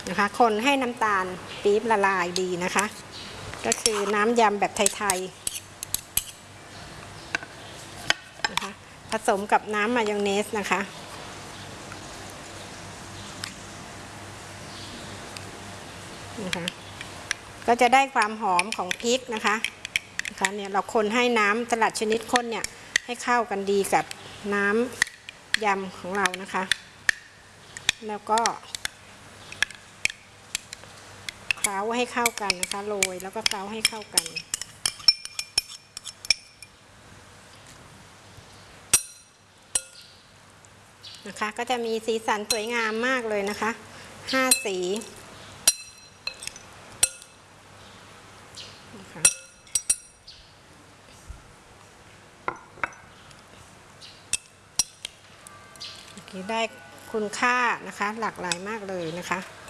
นะคะคนให้น้ำตาลปี๊บละลายดีนะคะก็คือน้ำยำแบบไทยๆนะคะผสมกับน้ำมายองเนสนะคะก็จะได้ความหอมของพริกนะคะเนี่ยเราคนให้น้ำสลัดชนิดข้นเนี่ยให้เข้ากันดีกับน้ำยำของเรานะคะแล้วก็เคล้าให้เข้ากันนะคะโรยแล้วก็เคล้าให้เข้ากันนะคะก็จะมีสีสันสวยงามมากเลยนะคะ5 สีนะคะได้คุณค่านะคะหลากหลายมากเลยนะคะ